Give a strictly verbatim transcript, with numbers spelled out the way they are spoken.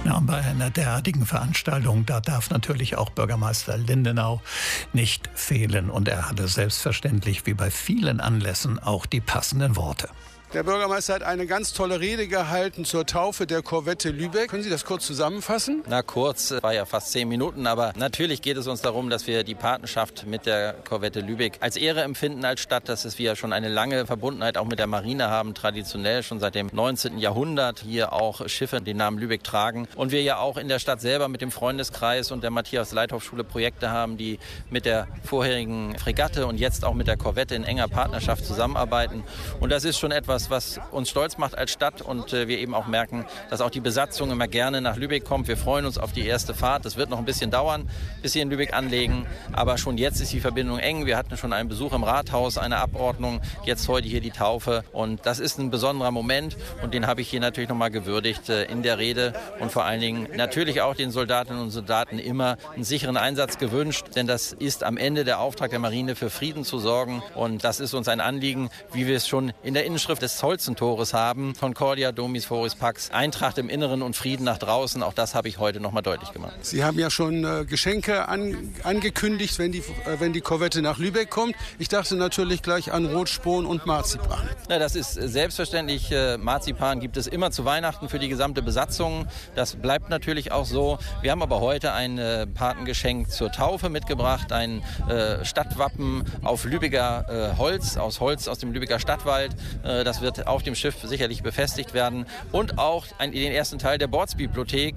Ja, und bei einer derartigen Veranstaltung, da darf natürlich auch Bürgermeister Lindenau nicht fehlen. Und er hatte selbstverständlich, wie bei vielen Anlässen, auch die passenden Worte. Der Bürgermeister hat eine ganz tolle Rede gehalten zur Taufe der Korvette Lübeck. Können Sie das kurz zusammenfassen? Na kurz, war ja fast zehn Minuten, aber natürlich geht es uns darum, dass wir die Partnerschaft mit der Korvette Lübeck als Ehre empfinden als Stadt, dass wir schon eine lange Verbundenheit auch mit der Marine haben, traditionell schon seit dem neunzehnten Jahrhundert hier auch Schiffe den Namen Lübeck tragen. Und wir ja auch in der Stadt selber mit dem Freundeskreis und der Matthias-Leithoff-Schule Projekte haben, die mit der vorherigen Fregatte und jetzt auch mit der Korvette in enger Partnerschaft zusammenarbeiten. Und das ist schon etwas, was uns stolz macht als Stadt und äh, wir eben auch merken, dass auch die Besatzung immer gerne nach Lübeck kommt. Wir freuen uns auf die erste Fahrt. Das wird noch ein bisschen dauern, bis sie in Lübeck anlegen, aber schon jetzt ist die Verbindung eng. Wir hatten schon einen Besuch im Rathaus, eine Abordnung, jetzt heute hier die Taufe und das ist ein besonderer Moment und den habe ich hier natürlich nochmal gewürdigt äh, in der Rede und vor allen Dingen natürlich auch den Soldatinnen und Soldaten immer einen sicheren Einsatz gewünscht, denn das ist am Ende der Auftrag der Marine, für Frieden zu sorgen und das ist uns ein Anliegen, wie wir es schon in der Inschrift des Holzentores haben, Concordia Domis Foris Pax, Eintracht im Inneren und Frieden nach draußen. Auch das habe ich heute nochmal deutlich gemacht. Sie haben ja schon äh, Geschenke an, angekündigt, wenn die, äh, wenn die Korvette nach Lübeck kommt. Ich dachte natürlich gleich an Rotspon und Marzipan. Na, das ist selbstverständlich. Äh, Marzipan gibt es immer zu Weihnachten für die gesamte Besatzung. Das bleibt natürlich auch so. Wir haben aber heute ein äh, Patengeschenk zur Taufe mitgebracht, ein äh, Stadtwappen auf Lübecker äh, Holz, aus Holz aus dem Lübecker Stadtwald. Äh, das wird auf dem Schiff sicherlich befestigt werden und auch ein, den ersten Teil der Bordsbibliothek,